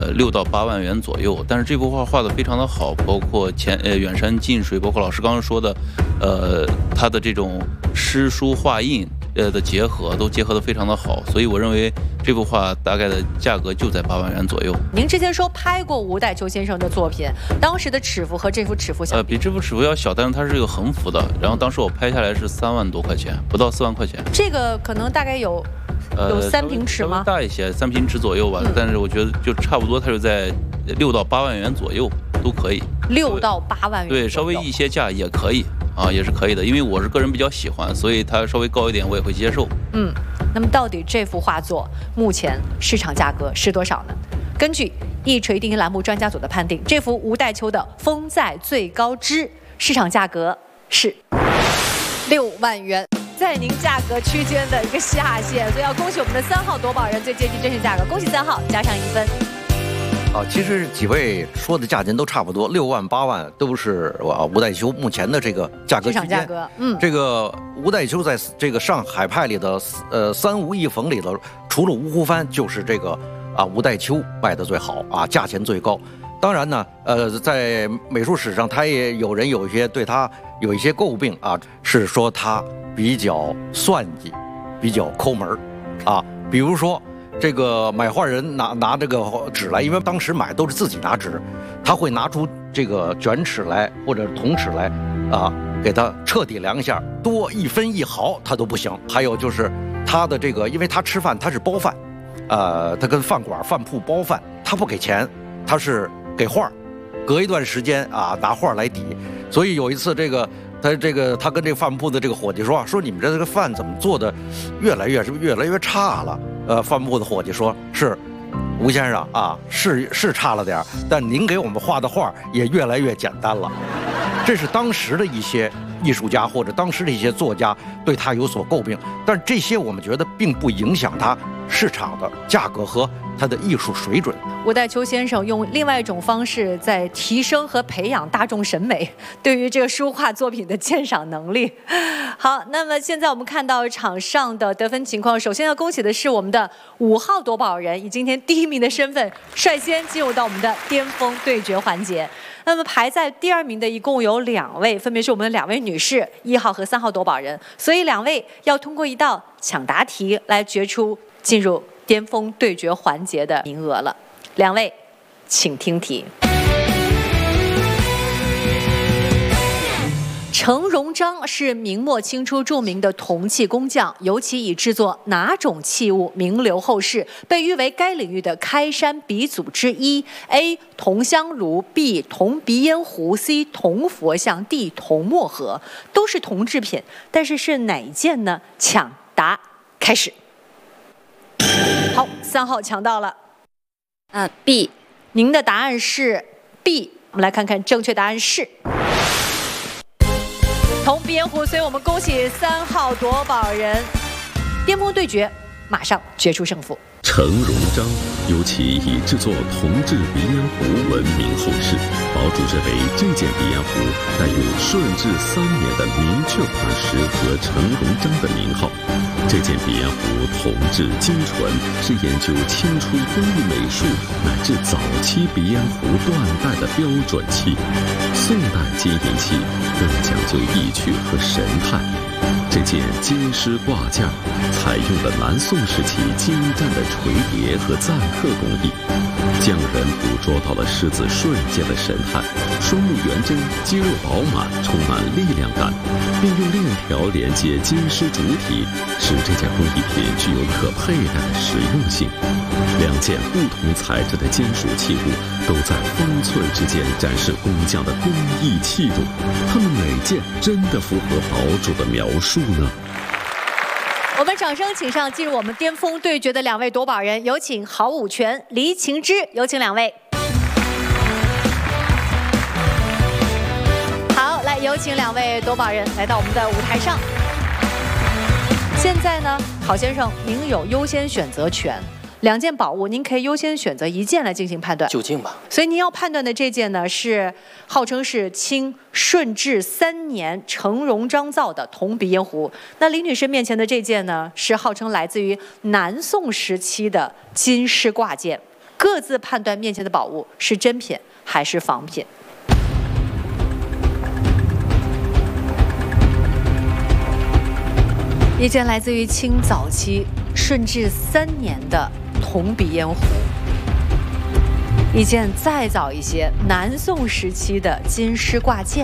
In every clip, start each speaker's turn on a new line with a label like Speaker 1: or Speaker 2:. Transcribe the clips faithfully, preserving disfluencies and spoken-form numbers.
Speaker 1: 呃六到八万元左右。但是这幅画画的非常的好，包括前呃远山近水，包括老师刚刚说的，呃它的这种诗书画印呃的结合都结合的非常的好，所以我认为这幅画大概的价格就在八万元左右。
Speaker 2: 您之前说拍过吴岱秋先生的作品，当时的尺幅和这幅尺幅相比，
Speaker 1: 呃比这幅尺幅要小，但是它是一个横幅的，然后当时我拍下来是三万多块钱，不到四万块钱。
Speaker 2: 这个可能大概有。有三平尺吗？
Speaker 1: 呃、大一些，三平尺左右吧。嗯、但是我觉得就差不多，它就在六到八万元左右都可以。
Speaker 2: 六到八万元
Speaker 1: 对，稍微溢些价也可以啊，也是可以的。因为我是个人比较喜欢，所以它稍微高一点我也会接受。
Speaker 2: 嗯，那么到底这幅画作目前市场价格是多少呢？根据一锤定音栏目专家组的判定，这幅吴岱秋的《风在最高枝》市场价格是六万元。在您价格区间的一个下限，所以要恭喜我们的三号夺宝人最接近真实价格，恭喜三号加上一分。
Speaker 3: 啊，其实几位说的价钱都差不多，六万八万都是啊吴岱秋目前的这个价格区间。
Speaker 2: 市场价格，嗯，
Speaker 3: 这个吴岱秋在这个上海派里的呃三吴一冯里头，除了吴湖帆，就是这个啊吴岱秋卖的最好啊，价钱最高。当然呢，呃，在美术史上，他也有人有一些对他有一些诟病啊，是说他比较算计，比较抠门啊。比如说，这个买画人拿拿这个纸来，因为当时买都是自己拿纸，他会拿出这个卷尺来或者铜尺来啊，给他彻底量一下，多一分一毫他都不行。还有就是他的这个，因为他吃饭他是包饭，呃，他跟饭馆饭铺包饭，他不给钱，他是。给画，隔一段时间啊拿画来抵，所以有一次这个他这个他跟这个饭铺的这个伙计说说你们这个饭怎么做的越来越是越来越差了？呃，饭铺的伙计说是吴先生啊，是是差了点，但您给我们画的画也越来越简单了。这是当时的一些艺术家或者当时的一些作家对他有所诟病，但这些我们觉得并不影响他市场的价格和他的艺术水准。
Speaker 2: 吴岱秋先生用另外一种方式在提升和培养大众审美对于这个书画作品的鉴赏能力。好，那么现在我们看到场上的得分情况，首先要恭喜的是我们的五号夺宝人以今天第一名的身份率先进入到我们的巅峰对决环节。那么排在第二名的一共有两位，分别是我们的两位女士，一号和三号夺宝人，所以两位要通过一道抢答题来决出进入巅峰对决环节的名额了。两位请听题。程荣章是明末清初著名的铜器工匠，尤其以制作哪种器物名留后世，被誉为该领域的开山鼻祖之一。 A. 铜香炉， B. 铜鼻烟壶， C. 铜佛像， D. 铜墨盒，都是铜制品，但是是哪一件呢？抢答开始。好，三号抢到了。
Speaker 4: 呃 B，
Speaker 2: 您的答案是 B， 我们来看看正确答案是铜鼻烟壶，所以我们恭喜三号夺宝人。巅峰对决马上决出胜负。
Speaker 5: 程荣章尤其以制作铜制鼻烟壶闻名后世，堡主认为这件鼻烟壶带有顺治三年的明确款式和程荣章的名号。这件鼻烟壶铜质精纯，是研究清初工艺美术乃至早期鼻烟壶断代的标准器。宋代金银器更讲究意趣和神态。这件金狮挂件采用了南宋时期精湛的垂叠和錾刻工艺，匠人捕捉到了狮子瞬间的神态，双目圆睁，肌肉饱满，充满力量感，并用链条连接金狮主体，使这件工艺品具有可佩戴的实用性。两件不同材质的金属器物都在方寸之间展示工匠的工艺气度，他们哪件真的符合堡主的描述呢？
Speaker 2: 我们掌声请上进入我们巅峰对决的两位夺宝人，有请郝武全、黎晴之，有请两位。好，来有请两位夺宝人来到我们的舞台上。现在呢，郝先生，您有优先选择权。两件宝物，您可以优先选择一件来进行判断。
Speaker 6: 就近吧。
Speaker 2: 所以您要判断的这件呢，是号称是清顺治三年程荣章造的铜鼻烟壶。那李女士面前的这件呢，是号称来自于南宋时期的金狮挂件。 各自判断面前的宝物是真品还是仿品。一件来自于清早期顺治三年的铜鼻烟壶，一件再早一些南宋时期的金狮挂件。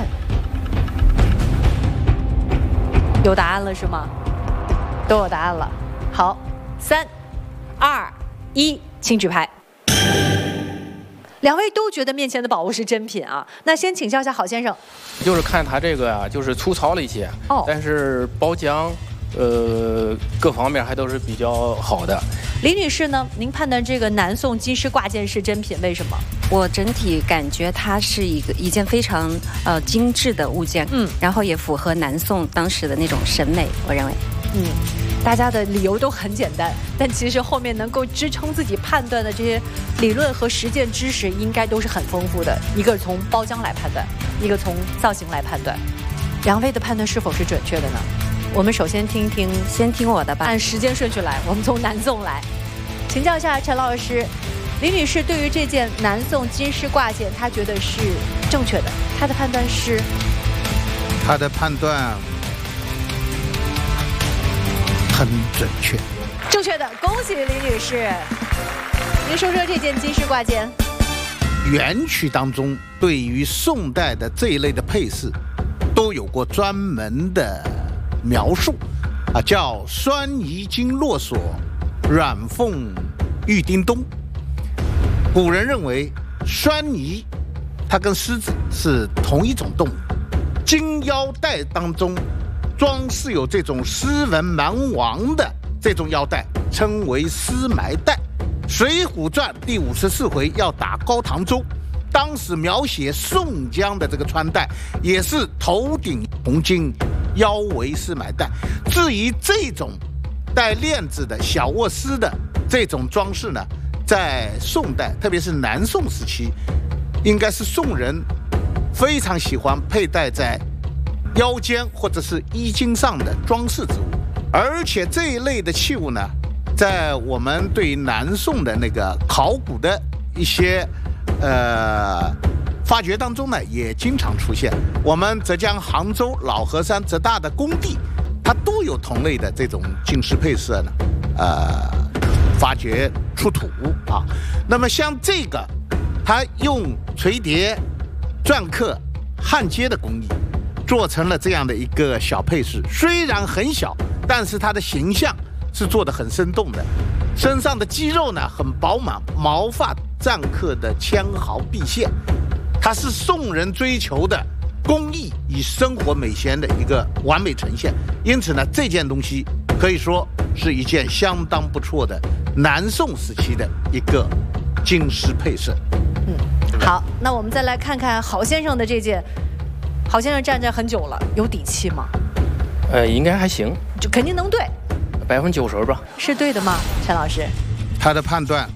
Speaker 2: 有答案了是吗？都有答案了。好，三、二、一，请举牌。两位都觉得面前的宝物是真品啊，那先请教一下郝先生。
Speaker 4: 就是看它这个啊，就是粗糙了一些，
Speaker 2: 哦，
Speaker 4: 但是包浆，呃，各方面还都是比较好的。
Speaker 2: 李女士呢？您判断这个南宋金狮挂件是真品，为什么？
Speaker 6: 我整体感觉它是一个一件非常呃精致的物件，嗯，然后也符合南宋当时的那种审美，我认为，
Speaker 2: 嗯。大家的理由都很简单，但其实后面能够支撑自己判断的这些理论和实践知识，应该都是很丰富的。一个从包浆来判断，一个从造型来判断。两位的判断是否是准确的呢？我们首先听一听，
Speaker 6: 先听我的吧。
Speaker 2: 按时间顺序来，我们从南宋来，请教一下陈老师，李女士对于这件南宋金狮挂件，她觉得是正确的，她的判断是？
Speaker 7: 她的判断很准确，
Speaker 2: 正确的，恭喜李女士。您说说这件金狮挂件。
Speaker 7: 元曲当中对于宋代的这一类的配饰，都有过专门的描述，啊，叫栓夷金络锁，软凤玉叮咚。古人认为栓夷它跟狮子是同一种动物，金腰带当中装饰有这种狮纹蛮王的这种腰带，称为狮埋带。《水浒传》第五十四回要打高唐州，当时描写宋江的这个穿戴，也是头顶红巾，腰围狮埋带。至于这种带链子的小卧狮的这种装饰呢，在宋代，特别是南宋时期，应该是宋人非常喜欢佩戴在腰间或者是衣襟上的装饰之物。而且这一类的器物呢，在我们对南宋的那个考古的一些呃发掘当中呢，也经常出现。我们浙江杭州老河山浙大的工地，它都有同类的这种金狮配饰呢，呃，发掘出土啊。那么像这个，它用垂叠、篆刻、焊接的工艺，做成了这样的一个小配饰，虽然很小，但是它的形象是做得很生动的。身上的肌肉呢很饱满，毛发錾刻的纤毫毕现，它是宋人追求的工艺与生活美学的一个完美呈现。因此呢，这件东西可以说是一件相当不错的南宋时期的一个金狮配饰。
Speaker 2: 嗯，好，那我们再来看看郝先生的这件。郝先生站着很久了，有底气吗？
Speaker 4: 呃，应该还行，
Speaker 2: 就肯定能对，
Speaker 4: 百分之九十吧。
Speaker 2: 是对的吗，陈老师？
Speaker 7: 他的判断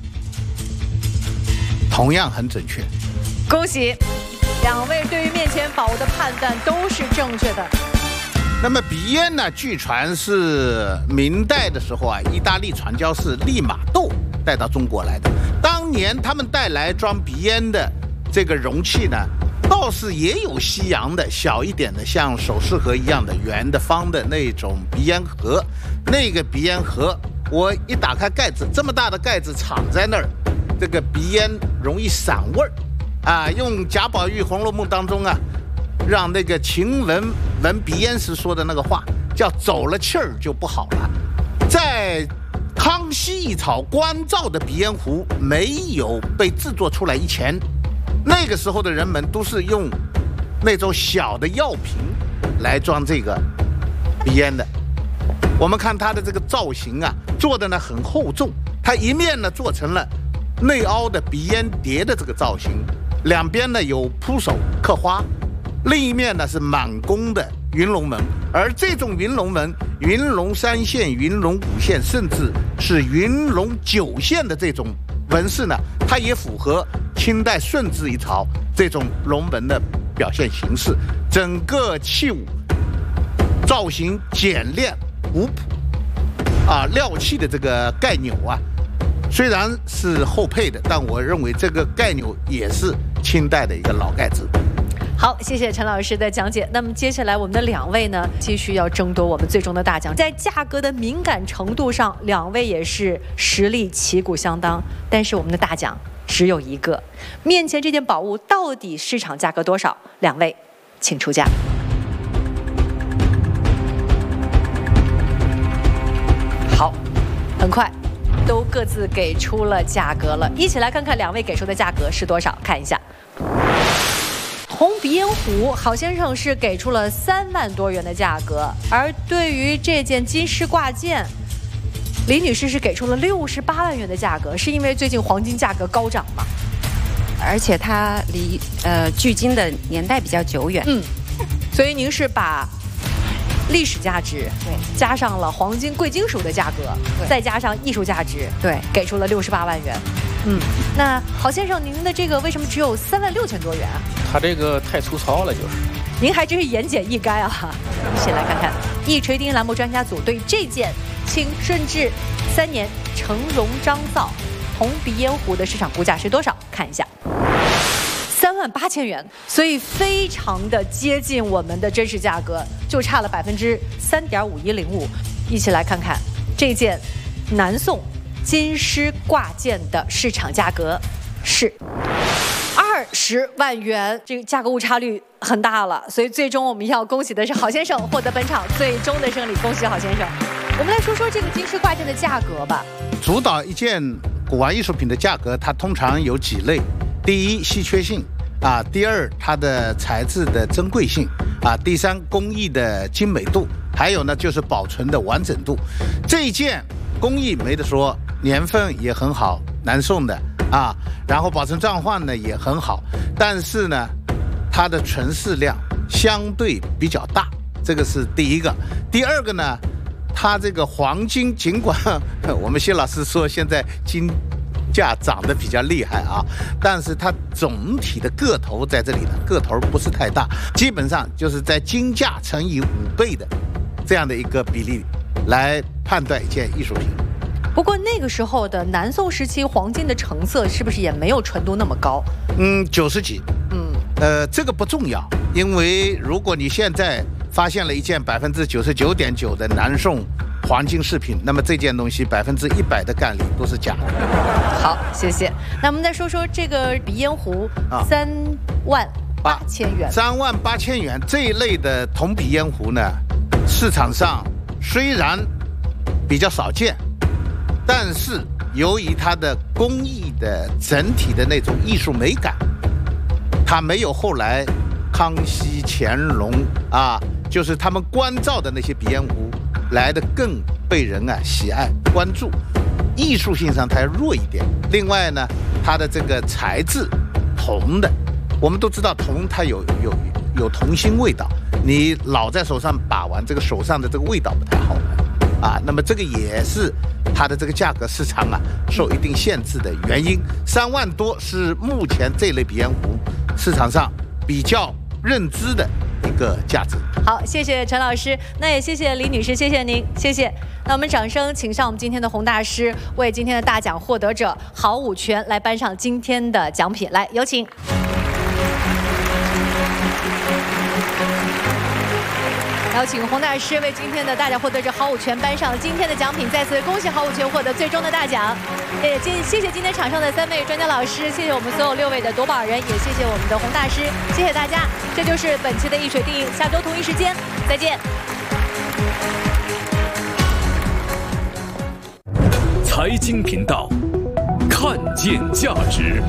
Speaker 7: 同样很准确。
Speaker 2: 恭喜两位对于面前宝物的判断都是正确的。
Speaker 7: 那么鼻烟呢，据传是明代的时候啊，意大利传教士利玛窦带到中国来的。当年他们带来装鼻烟的这个容器呢，倒是也有西洋的小一点的，像首饰盒一样的圆的方的那种鼻烟盒。那个鼻烟盒，我一打开盖子，这么大的盖子敞在那儿，这个鼻烟容易散味儿啊。用贾宝玉《红楼梦》当中啊，让那个晴雯闻鼻烟时说的那个话，叫走了气儿就不好了。在康熙一朝关照的鼻烟壶没有被制作出来以前，那个时候的人们都是用那种小的药瓶来装这个鼻烟的。我们看它的这个造型啊，做的呢很厚重，它一面呢做成了内凹的鼻烟碟的这个造型，两边呢有铺手刻花，另一面呢是满弓的云龙纹。而这种云龙纹，云龙三线、云龙五线，甚至是云龙九线的这种纹饰呢，它也符合清代顺治一朝这种龙纹的表现形式。整个器物造型简练古朴啊，料器的这个盖钮啊， 虽然是后配的，但我认为这个盖钮也是清代的一个老盖字。
Speaker 2: 好，谢谢陈老师的讲解。那么接下来我们的两位呢，继续要争夺我们最终的大奖。在价格的敏感程度上，两位也是实力旗鼓相当，但是我们的大奖只有一个。面前这件宝物到底市场价格多少？两位请出价。好，很快都各自给出了价格了，一起来看看两位给出的价格是多少，看一下。红鼻烟壶，郝先生是给出了三万多元的价格，而对于这件金狮挂件，李女士是给出了六十八万元的价格，是因为最近黄金价格高涨吗？
Speaker 6: 而且它离呃距今的年代比较久远，
Speaker 2: 嗯，所以您是把历史价值
Speaker 6: 对
Speaker 2: 加上了黄金贵金属的价格，再加上艺术价值，
Speaker 6: 对，
Speaker 2: 给出了六十八万元。嗯，那郝先生，您的这个为什么只有三万六千多元啊？
Speaker 4: 他这个太粗糙了，就是。
Speaker 2: 您还真是言简意赅啊！一起来看看一锤定音栏目专家组对这件清顺治三年成荣章造红鼻烟壶的市场估价是多少？看一下，三万八千元，所以非常的接近我们的真实价格，就差了百分之三点五一零五。一起来看看这件南宋金狮挂件的市场价格是二十万元，这个价格误差率很大了，所以最终我们要恭喜的是郝先生获得本场最终的胜利，恭喜郝先生。我们来说说这个金狮挂件的价格吧。
Speaker 7: 主导一件古玩艺术品的价格，它通常有几类：第一，稀缺性啊；第二，它的材质的珍贵性啊；第三，工艺的精美度；还有呢，就是保存的完整度。这一件工艺没得说，年份也很好，南宋的啊，然后保存状况呢也很好，但是呢，它的存世量相对比较大，这个是第一个。第二个呢，它这个黄金尽管我们谢老师说现在金价涨得比较厉害啊，但是它总体的个头在这里呢，个头不是太大，基本上就是在金价乘以五倍的这样的一个比例来判断一件艺术品。
Speaker 2: 不过那个时候的南宋时期黄金的成色是不是也没有纯度那么高？
Speaker 7: 嗯，九十几。
Speaker 2: 嗯，
Speaker 7: 呃，这个不重要，因为如果你现在发现了一件百分之九十九点九的南宋黄金饰品，那么这件东西百分之一百的概率都是假的。
Speaker 2: 好，谢谢。那我们再说说这个鼻烟壶，三万八千元。
Speaker 7: 三万八千元这一类的铜鼻烟壶呢，市场上虽然比较少见，但是由于它的工艺的整体的那种艺术美感，它没有后来康熙、乾隆啊，就是他们关照的那些鼻烟壶来的更被人啊喜爱关注。艺术性上它弱一点。另外呢，它的这个材质铜的，我们都知道铜它有有有铜芯味道，你老在手上把玩，这个手上的这个味道不太好闻啊。那么这个也是它的这个价格市场啊受一定限制的原因。三万多是目前这类鼻烟壶市场上比较认知的一个价值。
Speaker 2: 好，谢谢陈老师，那也谢谢李女士，谢谢您，谢谢。那我们掌声请上我们今天的洪大师，为今天的大奖获得者郝武全来颁上今天的奖品，来有请。邀请洪大师为今天的大奖获得者郝武全颁上今天的奖品，再次恭喜郝武全获得最终的大奖。也谢谢今天场上的三位专家老师，谢谢我们所有六位的夺宝人，也谢谢我们的洪大师，谢谢大家。这就是本期的一锤定音，下周同一时间再见。
Speaker 8: 财经频道，看见价值。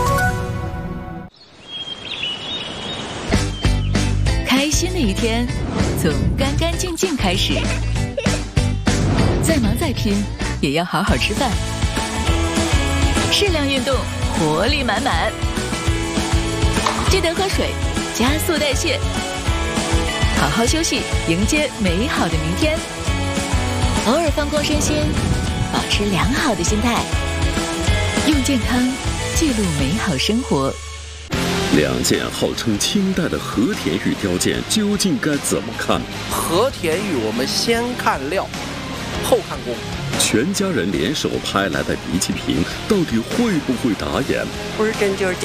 Speaker 9: 开心的一天从干干净净开始，再忙再拼也要好好吃饭，适量运动，活力满满，记得喝水，加速代谢，好好休息，迎接美好的明天。偶尔放空身心，保持良好的心态，用健康记录美好生活。
Speaker 5: 两件号称清代的和田玉雕件究竟该怎么看？
Speaker 4: 和田玉我们先看料，后看工。
Speaker 5: 全家人联手拍来的鼻气瓶到底会不会打眼？
Speaker 10: 不是真就是假。